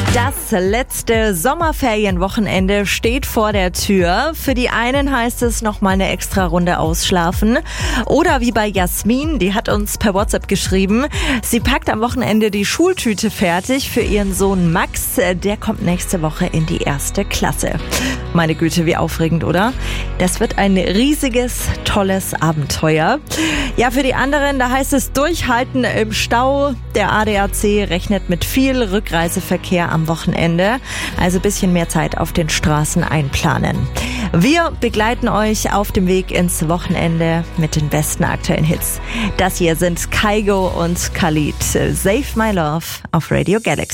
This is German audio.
Das letzte Sommerferienwochenende steht vor der Tür. Für die einen heißt es nochmal eine extra Runde ausschlafen. Oder wie bei Jasmin, die hat uns per WhatsApp geschrieben, sie packt am Wochenende die Schultüte fertig für ihren Sohn Max. Der kommt nächste Woche in die 1. Klasse. Meine Güte, wie aufregend, oder? Das wird ein riesiges, tolles Abenteuer. Ja, für die anderen, da heißt es durchhalten im Stau. Der ADAC rechnet mit viel Rückreiseverkehr am Wochenende. Also ein bisschen mehr Zeit auf den Straßen einplanen. Wir begleiten euch auf dem Weg ins Wochenende mit den besten aktuellen Hits. Das hier sind Kygo und Khalid. Save My Love auf Radio Galaxy.